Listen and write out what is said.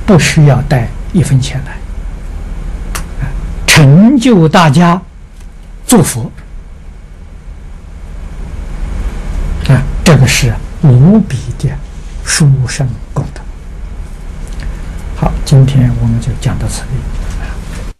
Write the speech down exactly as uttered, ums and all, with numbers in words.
不需要带一分钱来，成就大家做佛啊，这个是无比的殊胜功德。好，今天我们就讲到此地。